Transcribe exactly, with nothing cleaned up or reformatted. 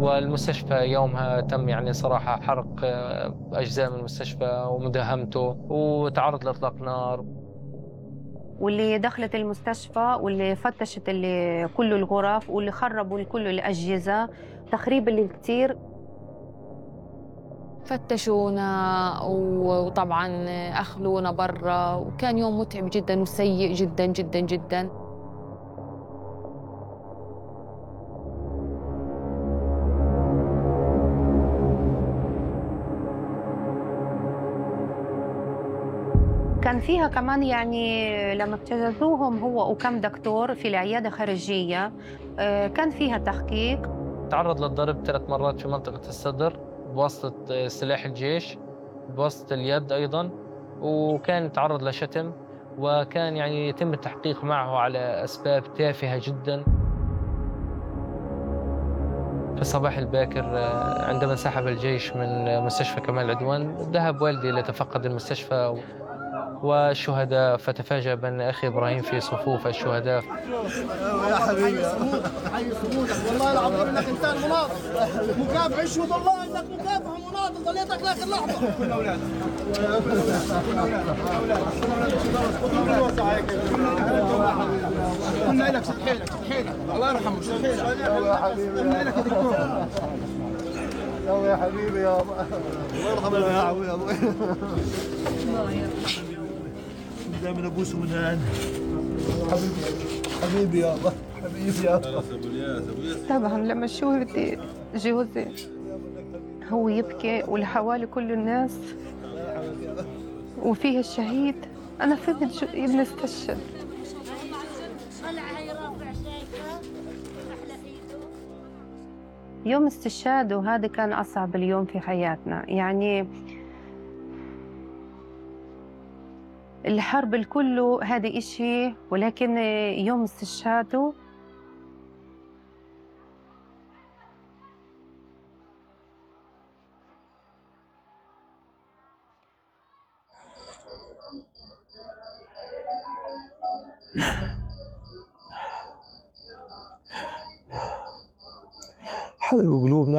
والمستشفى يومها تم يعني صراحة حرق آه، أجزاء من المستشفى ومداهمته، وتعرض لإطلاق نار. واللي دخلت المستشفى واللي فتشت اللي كل الغرف واللي خربوا كل الأجهزة، تخريب اللي كتير. فتشونا وطبعا أخلونا برا، وكان يوم متعب جدا وسيء جدا جدا جدا. كان فيها كمان يعني لما اجتازوهم هو وكم دكتور في العيادة خارجية، آه، كان فيها تحقيق. تعرض للضرب ثلاث مرات في منطقة الصدر بواسطة آه، سلاح الجيش، بواسطة اليد أيضا، وكان تعرض لشتم، وكان يعني يتم التحقيق معه على أسباب تافهة جدا. في الصباح الباكر آه، عندما انسحب الجيش من آه، مستشفى كمال العدوان، ذهب والدي ليتفقد المستشفى والشهداء، فتفاجأ بأن أخي إبراهيم في صفوف الشهداء. يا حبيبي حي صمودك، والله العظيم انك انسان مناضل مكافح. اشهد والله انك مكافح ومناضل، ضليتك لاخر لحظه. كل اولادك كل اولادك كل اولادك كل لك شد حيلك شد حيلك، الله يرحمه شد حيلك يا حبيبي يا دكتور. يا حبيبي يا الله يرحمه يا ابوي. دائما ابوس من هنا. حبيبي حبيبي يا الله حبيبي يا الله. طبعا لما شوفت جوزي هو يبكي والحوالي كل الناس وفيه الشهيد، أنا فهمت شو ابني استشهد. يوم استشهاده هذا كان أصعب اليوم في حياتنا، يعني الحرب الكل هذا إشي، ولكن يوم استشهاده حلو قلوبنا.